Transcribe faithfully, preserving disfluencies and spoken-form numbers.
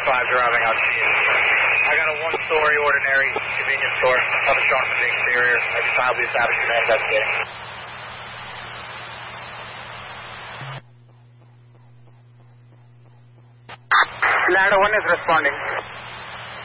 fives arriving out to you. I got a one-story ordinary convenience store. I'm showing from the exterior. I just filed the establishment and investigating. Ladder one is responding.